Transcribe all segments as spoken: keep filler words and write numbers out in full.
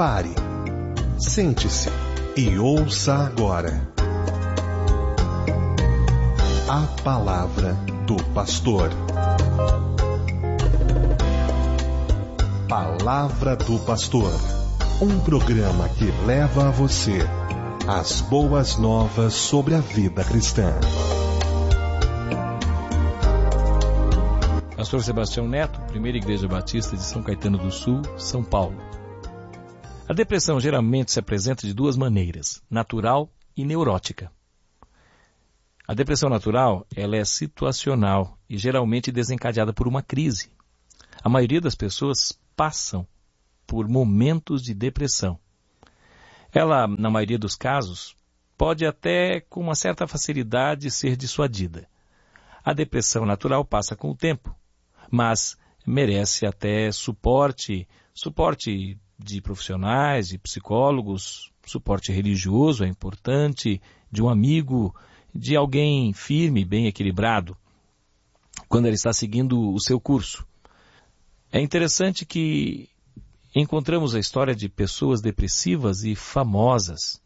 Pare, sente-se e ouça agora a Palavra do Pastor. Palavra do Pastor, um programa que leva a você as boas novas sobre a vida cristã. Pastor Sebastião Neto, Primeira Igreja Batista de São Caetano do Sul, São Paulo. A depressão geralmente se apresenta de duas maneiras, natural e neurótica. A depressão natural, ela é situacional e geralmente desencadeada por uma crise. A maioria das pessoas passam por momentos de depressão. Ela, na maioria dos casos, pode até com uma certa facilidade ser dissuadida. A depressão natural passa com o tempo, mas merece até suporte, suporte de profissionais, de psicólogos, suporte religioso é importante, de um amigo, de alguém firme, bem equilibrado, quando ele está seguindo o seu curso. É interessante que encontramos a história de pessoas depressivas e famosas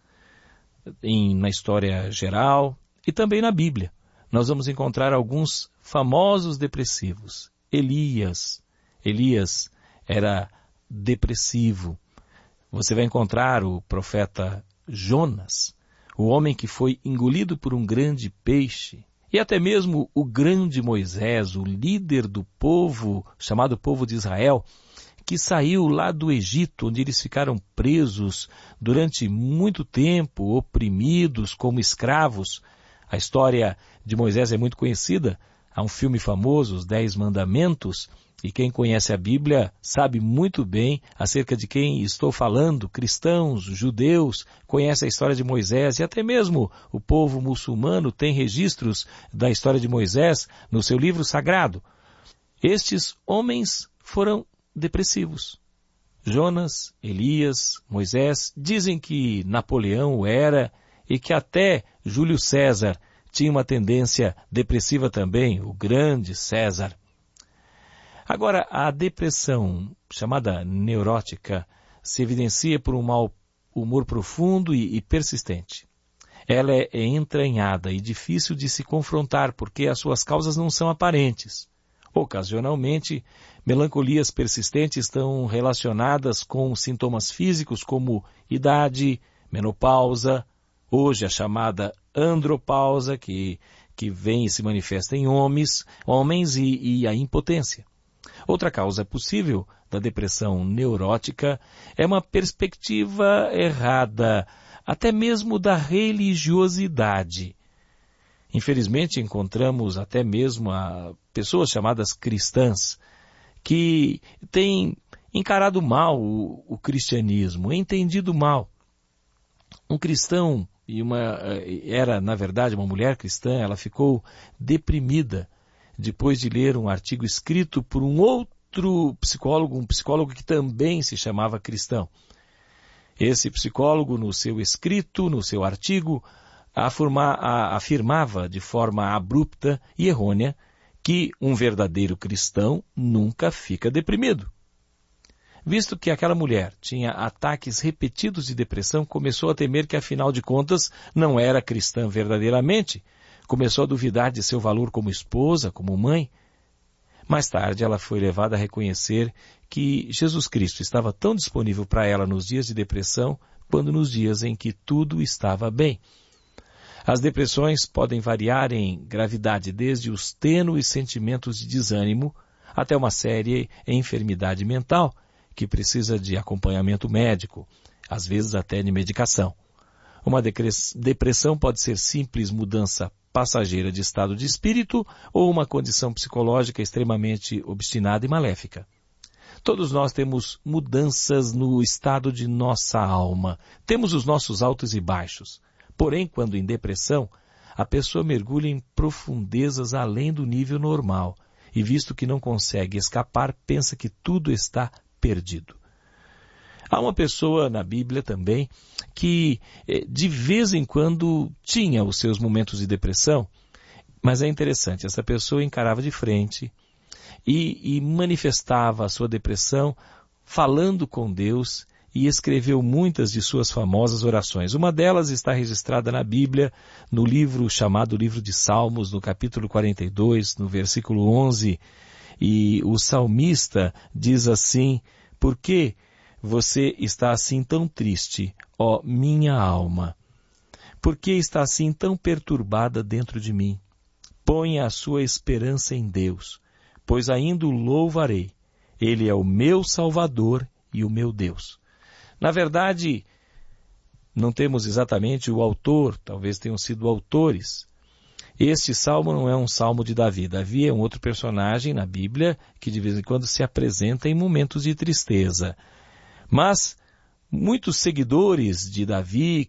em, na história geral e também na Bíblia. Nós vamos encontrar alguns famosos depressivos. Elias. Elias era depressivo. Você vai encontrar o profeta Jonas, o homem que foi engolido por um grande peixe. E até mesmo o grande Moisés, o líder do povo, chamado povo de Israel, que saiu lá do Egito, onde eles ficaram presos durante muito tempo, oprimidos como escravos. A história de Moisés é muito conhecida. Há um filme famoso, Os Dez Mandamentos, e quem conhece a Bíblia sabe muito bem acerca de quem estou falando. Cristãos, judeus, conhecem a história de Moisés e até mesmo o povo muçulmano tem registros da história de Moisés no seu livro sagrado. Estes homens foram depressivos. Jonas, Elias, Moisés, dizem que Napoleão o era e que até Júlio César tinha uma tendência depressiva também, o grande César. Agora, a depressão, chamada neurótica, se evidencia por um mau humor profundo e, e persistente. Ela é, é entranhada e difícil de se confrontar porque as suas causas não são aparentes. Ocasionalmente, melancolias persistentes estão relacionadas com sintomas físicos como idade, menopausa, hoje a chamada andropausa, que, que vem e se manifesta em homens, homens e, e a impotência. Outra causa possível da depressão neurótica é uma perspectiva errada, até mesmo da religiosidade. Infelizmente, encontramos até mesmo a pessoas chamadas cristãs que têm encarado mal o, o cristianismo, entendido mal. Um cristão, e uma, era na verdade uma mulher cristã, ela ficou deprimida depois de ler um artigo escrito por um outro psicólogo, um psicólogo que também se chamava cristão. Esse psicólogo, no seu escrito, no seu artigo, afirma, a, afirmava de forma abrupta e errônea que um verdadeiro cristão nunca fica deprimido. Visto que aquela mulher tinha ataques repetidos de depressão, começou a temer que, afinal de contas, não era cristã verdadeiramente. Começou a duvidar de seu valor como esposa, como mãe. Mais tarde, ela foi levada a reconhecer que Jesus Cristo estava tão disponível para ela nos dias de depressão, quanto nos dias em que tudo estava bem. As depressões podem variar em gravidade desde os tênues sentimentos de desânimo até uma séria enfermidade mental, que precisa de acompanhamento médico, às vezes até de medicação. Uma depressão pode ser simples mudança passageira de estado de espírito ou uma condição psicológica extremamente obstinada e maléfica. Todos nós temos mudanças no estado de nossa alma. Temos os nossos altos e baixos. Porém, quando em depressão, a pessoa mergulha em profundezas além do nível normal e, visto que não consegue escapar, pensa que tudo está perdido. Há uma pessoa na Bíblia também que de vez em quando tinha os seus momentos de depressão, mas é interessante, essa pessoa encarava de frente e, e manifestava a sua depressão falando com Deus e escreveu muitas de suas famosas orações. Uma delas está registrada na Bíblia, no livro chamado Livro de Salmos, no capítulo quarenta e dois, no versículo onze, e o salmista diz assim: por que você está assim tão triste, ó minha alma? Por que está assim tão perturbada dentro de mim? Ponha a sua esperança em Deus, pois ainda o louvarei. Ele é o meu Salvador e o meu Deus. Na verdade, não temos exatamente o autor, talvez tenham sido autores. Este salmo não é um salmo de Davi. Davi é um outro personagem na Bíblia que de vez em quando se apresenta em momentos de tristeza. Mas muitos seguidores de Davi,